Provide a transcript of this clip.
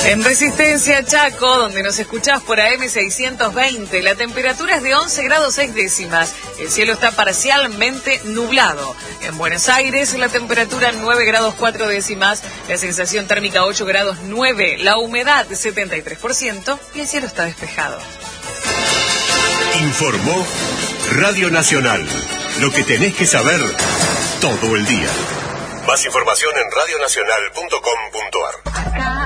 En Resistencia Chaco, donde nos escuchás por AM 620, la temperatura es de 11 grados 6 décimas. El cielo está parcialmente nublado. En Buenos Aires, la temperatura 9 grados 4 décimas, la sensación térmica 8 grados 9, la humedad 73% y el cielo está despejado. Informó Radio Nacional. Lo que tenés que saber todo el día. Más información en radionacional.com.ar.